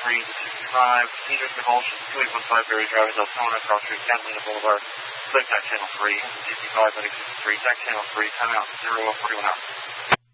3 to 65, Cedar Convulsion, 2815 Berry Drive, Deltona, Cross Street, Catalina Boulevard, clear tax channel 3, 65, medic 63, tax channel 3, timeout 0, 41 hours.